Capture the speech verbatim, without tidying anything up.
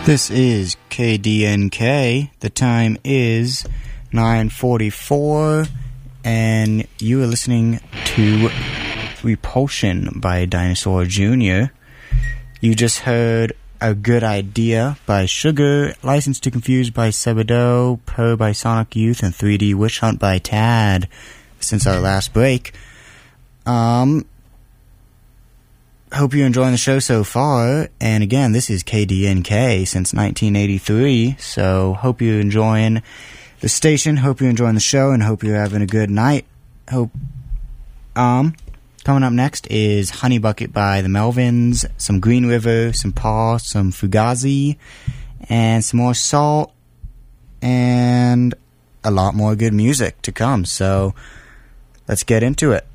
This is K D N K. The time is nine forty-four, and you are listening to Repulsion by Dinosaur Junior You just heard A Good Idea by Sugar, License to Confuse by Sebado, Purr by Sonic Youth, and three D Witch Hunt by Tad since our last break. Um... Hope you're enjoying the show so far, and again, this is K D N K since nineteen eighty-three, so hope you're enjoying the station, hope you're enjoying the show, and hope you're having a good night. Hope, um, coming up next is Honey Bucket by the Melvins, some Green River, some Paw, some Fugazi, and some more Salt, and a lot more good music to come, so let's get into it.